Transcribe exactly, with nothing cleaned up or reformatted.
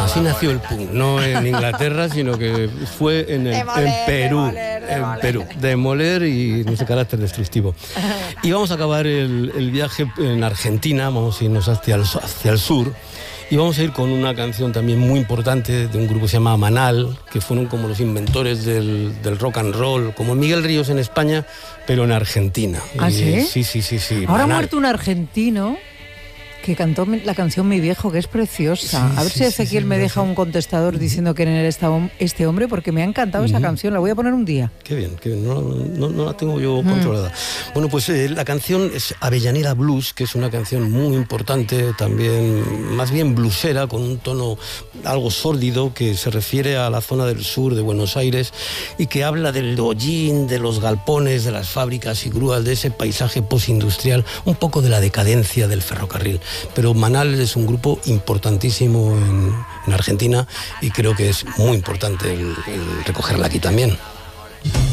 Así nació el punk, no en Inglaterra, sino que fue en, el, Demoler, en Perú, demoler, demoler. en Perú, demoler y ese carácter destructivo. Y vamos a acabar el, el viaje en Argentina, vamos a irnos hacia el, hacia el sur. Y vamos a ir con una canción también muy importante de un grupo que se llama Manal, que fueron como los inventores del, del rock and roll, como Miguel Ríos en España, pero en Argentina. ¿Ah, sí? Sí, sí, sí, sí. Ahora ha Manal. muerto un argentino que cantó la canción Mi Viejo, que es preciosa. Sí, a ver sí, si sí, Ezequiel sí, me sí, deja sí. un contestador diciendo quién era esta, este hombre, porque me ha encantado esa Ujú. canción. La voy a poner un día. Qué bien, qué bien. No, no, no la tengo yo controlada. Bueno, pues eh, la canción es Avellaneda Blues, que es una canción muy importante, también más bien bluesera, con un tono algo sórdido, que se refiere a la zona del sur de Buenos Aires y que habla del hollín, de los galpones, de las fábricas y grúas, de ese paisaje postindustrial, un poco de la decadencia del ferrocarril. Pero Manal es un grupo importantísimo en, en Argentina y creo que es muy importante el, el recogerla aquí también.